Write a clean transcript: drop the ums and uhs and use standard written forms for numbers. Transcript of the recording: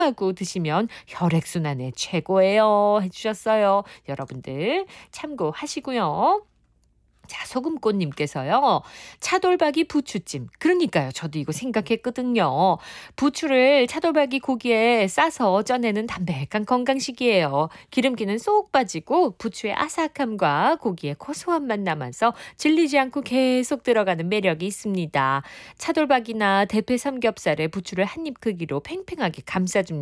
하고 드시면 혈액순환에 최고예요. 해주셨어요. 여러분들 참고하시고요. 자, 소금꽃님께서요. 차돌박이 부추찜. 그러니까요. 저도 이거 생각했거든요. 부추를 차돌박이 고기에 싸서 쪄내는 담백한 건강식이에요. 기름기는 쏙 빠지고 부추의 아삭함과 고기의 고소함만 남아서 질리지 않고 계속 들어가는 매력이 있습니다. 차돌박이나 대패 삼겹살에 부추를 한입 크기로 팽팽하게 감싸줍니다.